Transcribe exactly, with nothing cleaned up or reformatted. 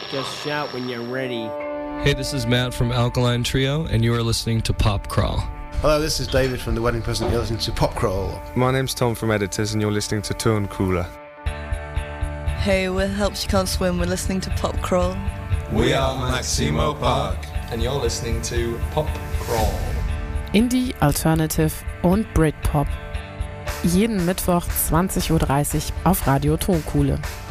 Just shout when you're ready. Hey, this is Matt from Alkaline Trio, and you are listening to Pop Crawl. Hello, this is David from The Wedding Present. You're listening to Pop Crawl. My name's Tom from Editors, and you're listening to Turn Cooler. Hey, we're Helps You Can't Swim. We're listening to Pop Crawl. We are Maximo Park, and you're listening to Pop Crawl. Indie, Alternative und Britpop. Jeden Mittwoch zwanzig Uhr dreißig auf Radio Tonkuhle.